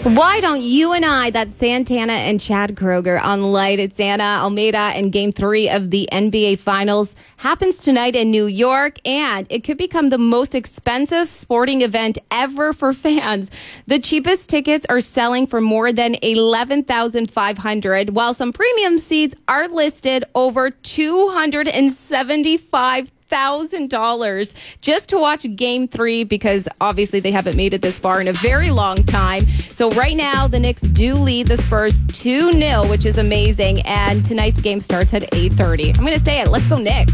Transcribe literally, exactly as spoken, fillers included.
Why don't you and I, that's Santana and Chad Kroger on Light. It's Anna Almeida, and game three of the N B A Finals happens tonight in New York, and it could become the most expensive sporting event ever for fans. The cheapest tickets are selling for more than eleven thousand five hundred dollars, while some premium seats are listed over two hundred seventy-five thousand dollars just to watch game three, because obviously they haven't made it this far in a very long time. So right now the Knicks do lead the Spurs two nil, which is amazing, and tonight's game starts at eight thirty. I'm going to say it. Let's go Knicks.